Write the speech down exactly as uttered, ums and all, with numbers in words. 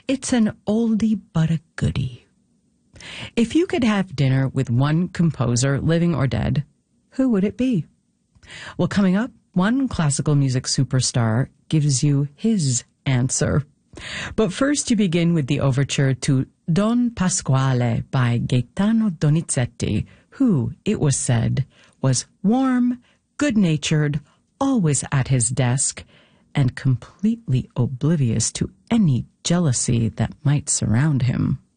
It's an oldie but a goodie. If you could have dinner with one composer, living or dead, who would it be? Well, coming up, one classical music superstar gives you his answer. But first you begin with the overture to Don Pasquale by Gaetano Donizetti, who, it was said, was warm, good-natured, always at his desk, and completely oblivious to any jealousy that might surround him.